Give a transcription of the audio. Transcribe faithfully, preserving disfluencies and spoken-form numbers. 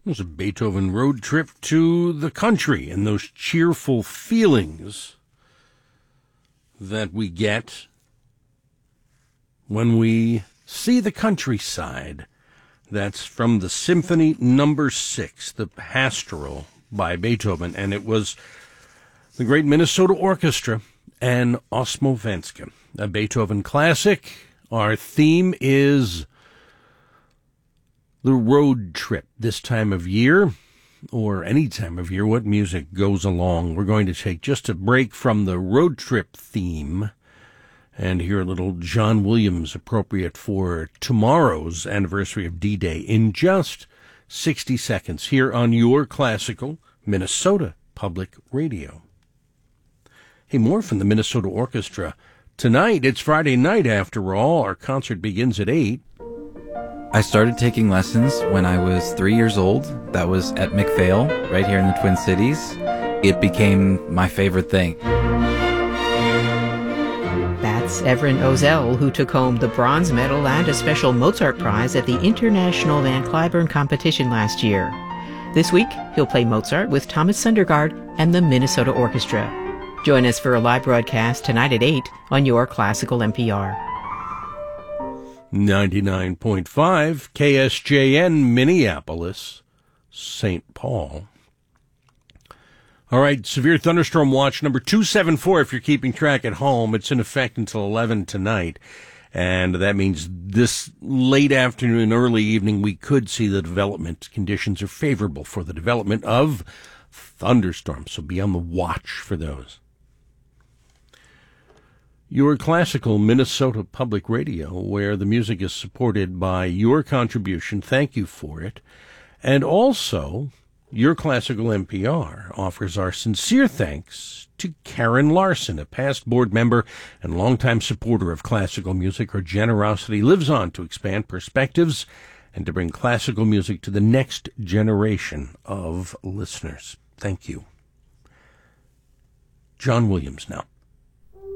It was a Beethoven road trip to the country and those cheerful feelings that we get when we see the countryside. That's from the Symphony Number Six, the Pastoral by Beethoven, and it was the great Minnesota Orchestra and Osmovenska, a Beethoven classic. Our theme is the road trip this time of year, or any time of year, what music goes along. We're going to take just a break from the road trip theme and hear a little John Williams appropriate for tomorrow's anniversary of D-Day in just sixty seconds here on your classical Minnesota Public Radio. Hey, more from the Minnesota Orchestra. Tonight, it's Friday night after all. Our concert begins at eight. I started taking lessons when I was three years old. That was at McPhail, right here in the Twin Cities. It became my favorite thing. That's Everin Ozell, who took home the bronze medal and a special Mozart prize at the International Van Cliburn competition last year. This week, he'll play Mozart with Thomas Sundergaard and the Minnesota Orchestra. Join us for a live broadcast tonight at eight on your classical N P R. ninety-nine point five K S J N, Minneapolis, Saint Paul. All right, severe thunderstorm watch number two seven four if you're keeping track at home. It's in effect until eleven tonight, and that means this late afternoon, early evening, we could see the development. Conditions are favorable for the development of thunderstorms, so be on the watch for those. Your classical Minnesota Public Radio, where the music is supported by your contribution. Thank you for it. And also, your classical N P R offers our sincere thanks to Karen Larson, a past board member and longtime supporter of classical music. Her generosity lives on to expand perspectives and to bring classical music to the next generation of listeners. Thank you. John Williams now.